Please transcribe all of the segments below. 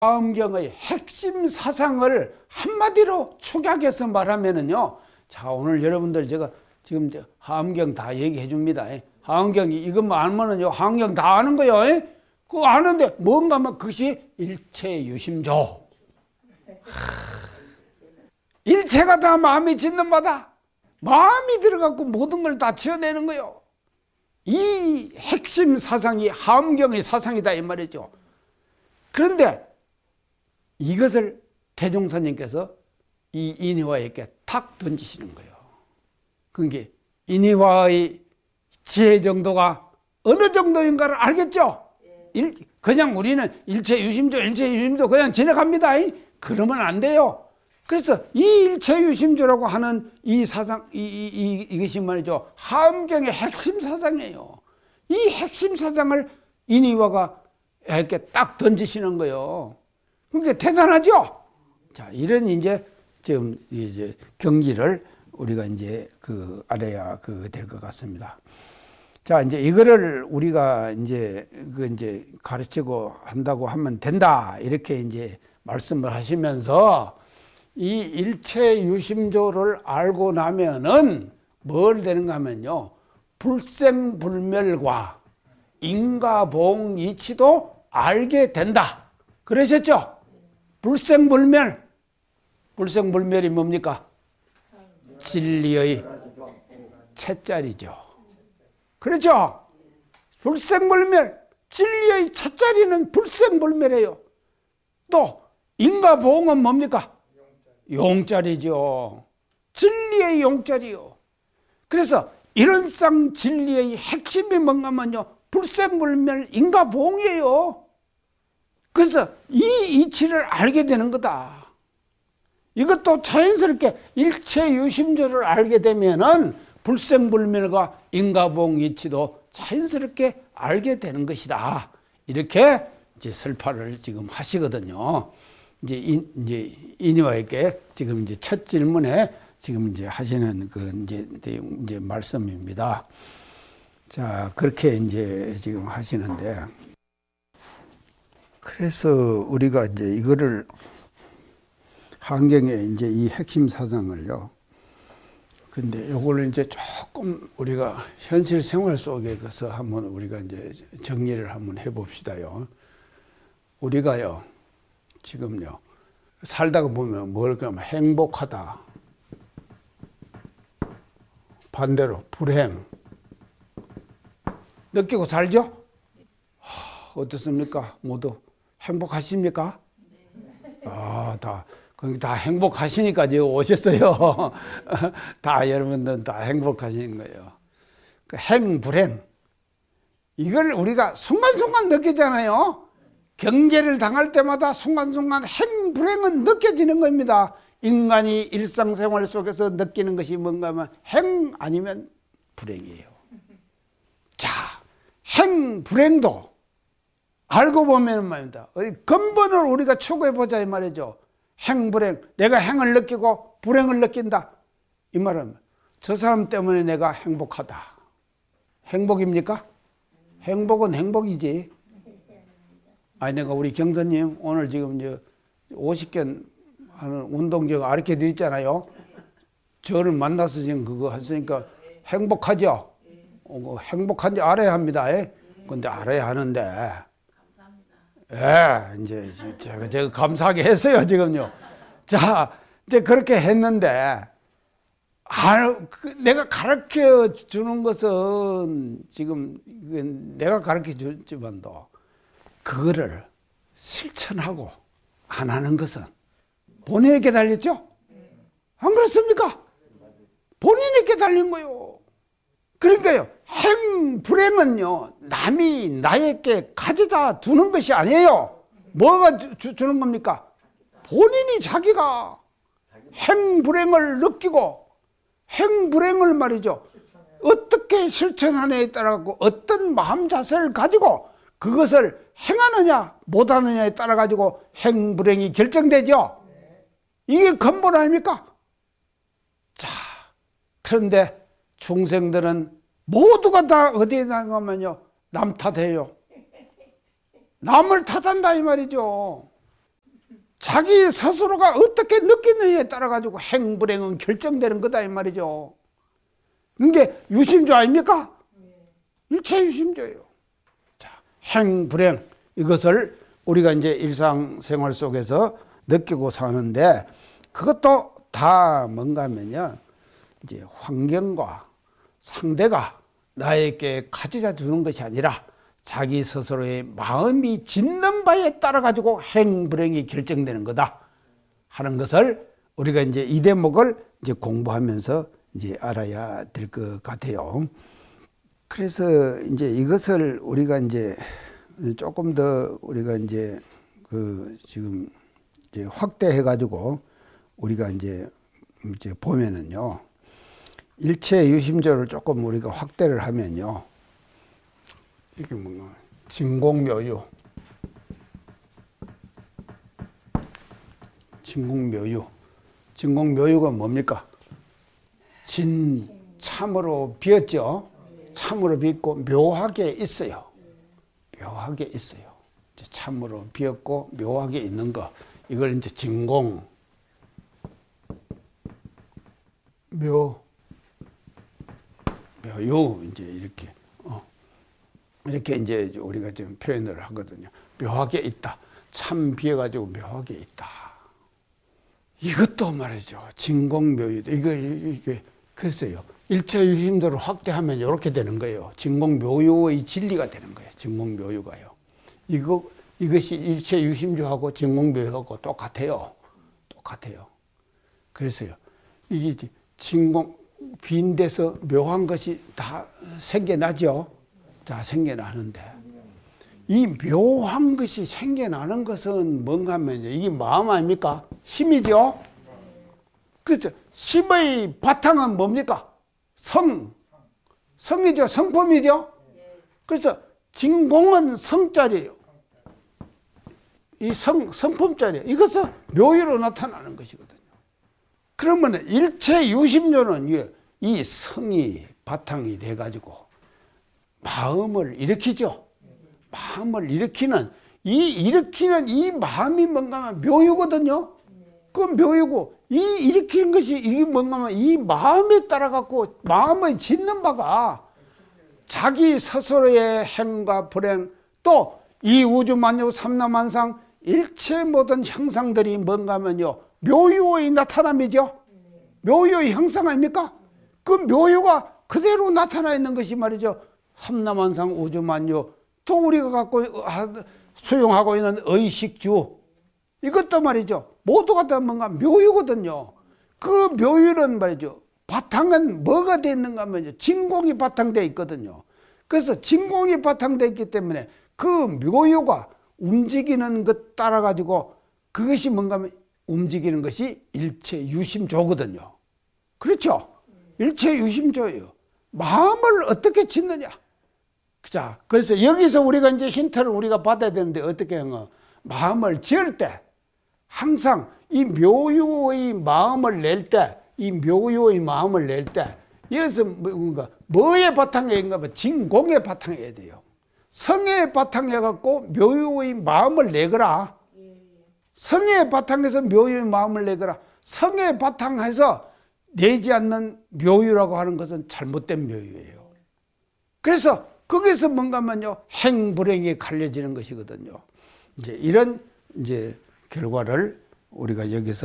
화엄경의 핵심 사상을 한마디로 축약해서 말하면은요. 자, 오늘 여러분들 제가 지금 화엄경 다 얘기해 줍니다. 화엄경이 이것만 알면은요. 화엄경 다 아는 거예요. 그거 아는데 뭔가 하면 그것이 일체유심조. 일체가 다 마음이 짓는 바다. 마음이 들어갖고 모든 걸 다 지어내는 거예요. 이 핵심 사상이 화엄경의 사상이다 이 말이죠. 그런데 이것을 대종사님께서 이 인의화에게 탁 던지시는 거예요. 그게 인의화의 지혜 정도가 어느 정도인가를 알겠죠? 그냥 우리는 일체유심조 그냥 지나갑니다. 그러면 안 돼요. 그래서 이 일체유심조라고 하는 이 사상, 이것이 말이죠. 화엄경의 핵심 사상이에요. 이 핵심 사상을 인의화가 이렇게 딱 던지시는 거예요. 그러니까 대단하죠? 자, 이런 지금 경지를 우리가 알아야 될 것 같습니다. 자, 이거를 우리가 가르치고 한다고 하면 된다. 이렇게 말씀을 하시면서 이 일체유심조를 알고 나면은 뭘 되는가 하면요. 불생불멸과 인과보응 이치도 알게 된다. 그러셨죠? 불생불멸이 뭡니까? 진리의 첫자리죠. 그렇죠? 불생불멸, 진리의 첫자리는 불생불멸이에요. 또 인과보응은 뭡니까? 용자리죠. 진리의 용자리요. 그래서 이런상 진리의 핵심이 뭔가 하면요. 불생불멸 인과보응이에요. 그래서 이 이치를 알게 되는 거다. 이것도 자연스럽게 일체유심조를 알게 되면은 불생불멸과 인과보응 이치도 자연스럽게 알게 되는 것이다. 이렇게 설파를 지금 하시거든요. 인의화에게 지금 첫 질문에 지금 하시는 말씀입니다. 자, 그렇게 지금 하시는데, 그래서 우리가 이거를 환경의 이 핵심 사상을요. 근데 요걸 조금 우리가 현실 생활 속에서 한번 우리가 정리를 한번 해봅시다요. 우리가요, 지금요, 살다가 보면 뭘 그러면 행복하다. 반대로 불행. 느끼고 살죠? 어떻습니까? 모두 행복하십니까? 다 행복하시니까 지금 오셨어요. 다 여러분들은 다 행복하시는 거예요. 그 행불행. 이걸 우리가 순간순간 느끼잖아요. 경계를 당할 때마다 순간순간 행불행은 느껴지는 겁니다. 인간이 일상생활 속에서 느끼는 것이 뭔가 하면 행 아니면 불행이에요. 자, 행불행도 알고 보면 말입니다. 근본을 우리가 추구해보자 이 말이죠. 행불행. 내가 행을 느끼고 불행을 느낀다. 이 말은 저 사람 때문에 내가 행복하다. 행복입니까? 행복은 행복이지. 아니, 내가 우리 경선님 오늘 지금 50견 하는 운동적 가르쳐 드렸잖아요. 저를 만나서 지금 그거 하시니까 행복하죠? 행복한지 알아야 합니다. 근데 알아야 하는데. 제가 감사하게 했어요, 지금요. 자, 그렇게 했는데, 내가 가르쳐 주는 것은 지금 내가 가르쳐 주지만도 그거를 실천하고 안 하는 것은 본인에게 달렸죠? 안 그렇습니까? 본인에게 달린 거요. 그러니까요, 행불행은요, 남이 나에게 가져다 두는 것이 아니에요. 뭐가 주는 겁니까? 본인이 자기가 행불행을 느끼고, 행불행을 말이죠. 어떻게 실천하느냐에 따라 어떤 마음 자세를 가지고 그것을 행하느냐, 못하느냐에 따라 가지고 행불행이 결정되죠. 이게 근본 아닙니까? 자, 그런데 중생들은 모두가 다 어디에 나가면요, 남 탓해요. 남을 탓한다 이 말이죠. 자기 스스로가 어떻게 느끼느냐에 따라 가지고 행불행은 결정되는 거다 이 말이죠. 이게 유심조 아닙니까? 일체 유심조예요. 자, 행불행 이것을 우리가 이제 일상생활 속에서 느끼고 사는데 그것도 다 뭔가 하면요. 이제 환경과 상대가 나에게 가져다 주는 것이 아니라 자기 스스로의 마음이 짓는 바에 따라 가지고 행불행이 결정되는 거다 하는 것을 우리가 이제 이 대목을 이제 공부하면서 이제 알아야 될 것 같아요. 그래서 이제 이것을 우리가 이제 조금 더 우리가 이제 그 지금 이제 확대해 가지고 우리가 이제 보면은요. 일체 유심조를 조금 우리가 확대를 하면요. 이게 뭔가 진공묘유. 진공묘유. 진공묘유가 뭡니까? 진 참으로 비었죠. 참으로 비었고 묘하게 있어요. 묘하게 있어요. 참으로 비었고 묘하게 있는 거. 이걸 이제 진공 묘유 이제 이렇게 이제 우리가 지금 표현을 하거든요. 묘하게 있다. 참 비어가지고 묘하게 있다. 이것도 말이죠. 진공묘유. 이게 글쎄요. 일체 유심도를 확대하면 이렇게 되는 거예요. 진공묘유의 진리가 되는 거예요. 진공묘유가요. 이것이 일체 유심조하고 진공묘유하고 똑같아요. 똑같아요. 그래서요. 이게 진공 빈 데서 묘한 것이 다 생겨나죠. 다 생겨나는데 이 묘한 것이 생겨나는 것은 뭔가 하면요. 이게 마음 아닙니까? 심이죠. 그렇죠. 심의 바탕은 뭡니까? 성이죠. 성품이죠. 그래서 진공은 성자리예요. 이 성품자리예요. 이것은 묘유로 나타나는 것이거든요. 그러면 일체 유심조는 이 성이 바탕이 돼가지고 마음을 일으키죠. 마음을 일으키는 이 마음이 뭔가 하면 묘유거든요. 그 묘유고 일으키는 것이 이게 뭔가 하면 이 마음에 따라 갖고 마음의 짓는 바가 자기 스스로의 행과 불행 또 이 우주만유 삼라만상 일체 모든 형상들이 뭔가 하면요. 묘유의 나타남이죠. 묘유의 형상 아닙니까? 그 묘유가 그대로 나타나 있는 것이 말이죠. 삼라만상 우주만유 또 우리가 갖고 수용하고 있는 의식주 이것도 말이죠. 모두가 다 뭔가 묘유거든요. 그 묘유는 말이죠. 바탕은 뭐가 되어 있는가 하면 진공이 바탕되어 있거든요. 그래서 진공이 바탕되어 있기 때문에 그 묘유가 움직이는 것 따라 가지고 그것이 뭔가 하면 움직이는 것이 일체 유심조거든요. 그렇죠? 일체 유심조예요. 마음을 어떻게 짓느냐. 자, 그래서 여기서 우리가 이제 힌트를 우리가 받아야 되는데 어떻게 하는 마음을 지을 때 항상 이 묘유의 마음을 낼 때, 이 묘유의 마음을 낼 때 여기서 뭔가 뭐의 바탕에 있는가 하면 진공의 바탕에 돼요. 성의 바탕에 갖고 묘유의 마음을 내거라. 성의 바탕에서 묘유의 마음을 내거라. 성의 바탕에서 내지 않는 묘유라고 하는 것은 잘못된 묘유예요. 그래서 거기서 뭔가 하면요. 행불행이 갈려지는 것이거든요. 이제 이런 이제 결과를 우리가 여기서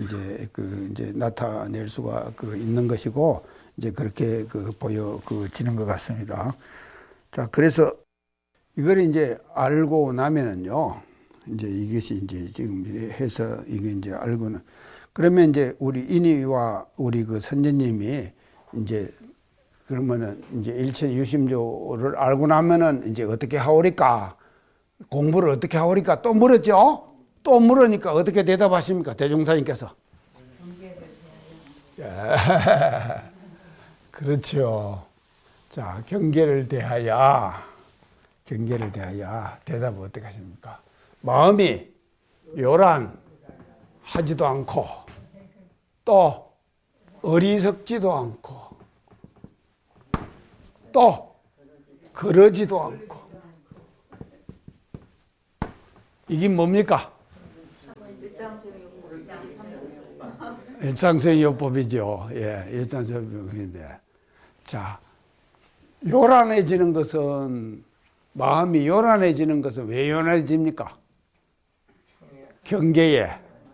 이제 나타낼 수가 있는 것이고 이제 그렇게 보여지는 것 같습니다. 자, 그래서 이걸 이제 알고 나면은요. 이제 이것이 이제 지금 해서 이게 이제 알고는 그러면 이제 우리 인이와 우리 그 선생님이 이제 그러면은 이제 일체 유심조를 알고 나면은 이제 어떻게 하오리까? 공부를 어떻게 하오리까? 또 물었죠? 또 물으니까 어떻게 대답하십니까? 대종사님께서. 그렇죠. 자, 경계를 대하여 대답을 어떻게 하십니까? 마음이 요란하지도 않고 또 어리석지도 않고 또 그러지도 않고 이게 뭡니까? 일상생활요법이죠. 예, 일상생활요법인데. 자, 요란해지는 것은, 마음이 요란해지는 것은 왜 요란해집니까? 경계에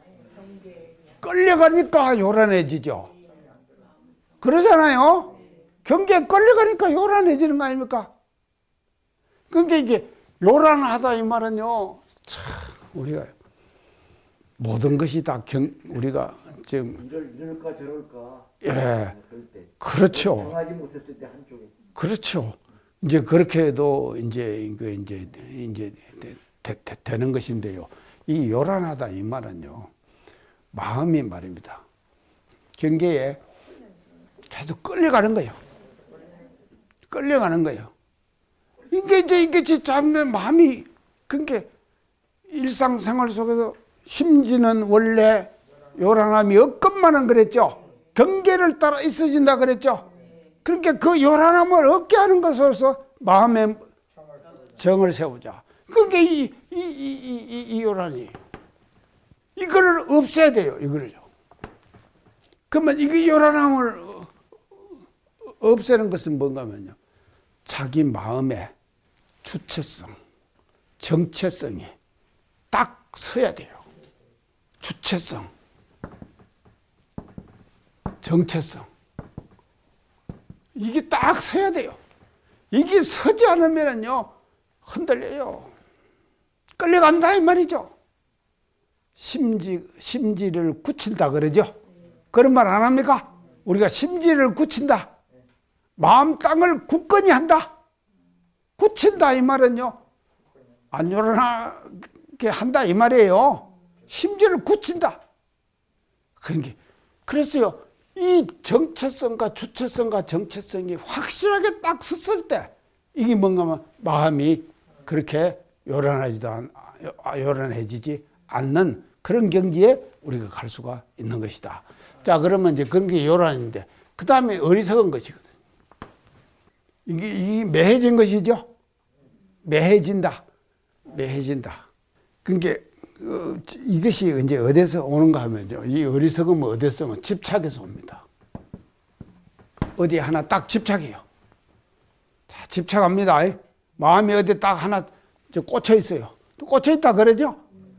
끌려가니까 요란해지죠. 그러잖아요. 경계에 끌려가니까 요란해지는 거 아닙니까? 그러니까 이게 요란하다 이 말은요, 참 우리가 모든 것이 다 우리가 지금 이럴까 저럴까. 예, 그렇죠. 정하지 못했을 때 한쪽에. 그렇죠. 이제 그렇게 해도 이제 되는 것인데요. 이 요란하다 이 말은요, 마음이 말입니다. 경계에 계속 끌려가는 거예요. 끌려가는 거예요. 이게 진짜 마음이, 그러니까 일상생활 속에서 심지는 원래 요란함이 없건만은 그랬죠. 경계를 따라 있어진다 그랬죠. 그러니까 그 요란함을 없게 하는 것으로서 마음에 정을 세우자. 그러니까 이 요란이, 이거를 없애야 돼요. 이거를요. 그러면 이 요란함을 없애는 것은 뭔가 하면요, 자기 마음의 주체성, 정체성이 딱 서야 돼요. 주체성, 정체성, 이게 딱 서야 돼요. 이게 서지 않으면요 흔들려요. 끌려간다 이 말이죠. 심지를 굳힌다 그러죠. 그런 말 안 합니까? 우리가 심지를 굳힌다. 마음 땅을 굳건히 한다. 굳힌다 이 말은요, 안 요란하게 한다 이 말이에요. 심지를 굳힌다. 그래서요, 이 정체성과 주체성과 정체성이 확실하게 딱 섰을 때, 이게 뭔가 하면 마음이 그렇게 요란해지지 않는 그런 경지에 우리가 갈 수가 있는 것이다. 자, 그러면 이제 그런 게 요란인데, 그 다음에 어리석은 것이거든요. 이게 매해진 것이죠. 매해진다. 그러니까 이것이 이제 어디서 오는가 하면요, 이 어리석음은 어디서 오면 집착에서 옵니다. 어디 하나 딱 집착해요. 자, 집착합니다. 마음이 어디 딱 하나 꽂혀 있어요. 또 꽂혀 있다 그러죠.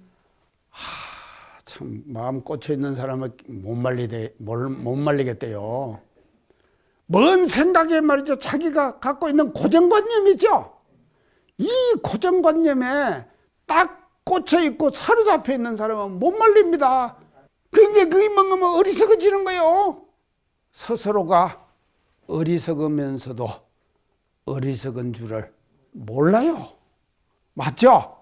참 마음 꽂혀 있는 사람은 못 말리겠대요. 뭔 생각에 말이죠, 자기가 갖고 있는 고정관념이죠. 이 고정관념에 딱 꽂혀 있고 사로잡혀 있는 사람은 못 말립니다. 그게 뭔가 어리석어지는 거예요. 스스로가 어리석으면서도 어리석은 줄을 몰라요. 맞죠?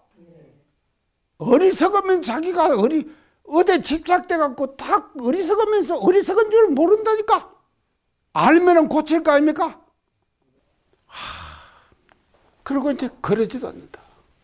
어리석으면 자기가 어디 집착돼 갖고 딱 어리석으면서 어리석은 줄을 모른다니까. 알면은 고칠 거 아닙니까? 그리고 이제 그러지도 않는다.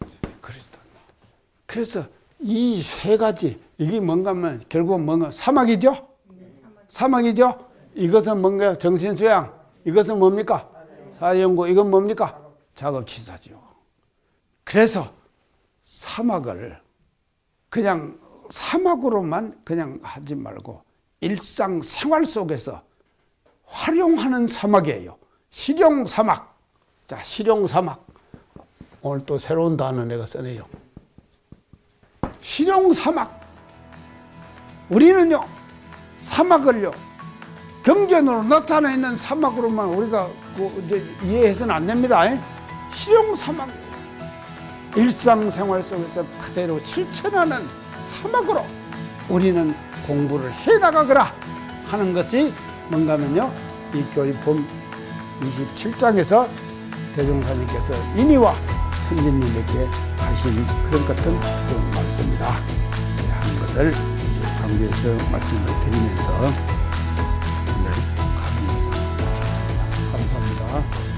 그래서 이 세 가지, 이게 뭔가 하면 결국은 뭔가 사막이죠? 사막이죠? 이것은 뭔가 정신수양, 이것은 뭡니까? 사연구, 이건 뭡니까? 작업치사죠. 그래서 사막을 그냥 사막으로만 그냥 하지 말고 일상생활 속에서 활용하는 사막이에요. 실용사막. 자, 실용사막. 오늘 또 새로운 단어 내가 써내요. 실용사막. 우리는요, 사막을요, 경전으로 나타나 있는 사막으로만 우리가 이제 이해해서는 안 됩니다. 실용사막. 일상생활 속에서 그대로 실천하는 사막으로 우리는 공부를 해나가거라 하는 것이 뭔가 하면요, 이 교의품 27장에서 대종사님께서 인이와 선진님에게 하신 그런 같은 그런 말씀이다 하는 것을 이제 강조해서 말씀을 드리면서 오늘 강의에서 마치겠습니다. 감사합니다.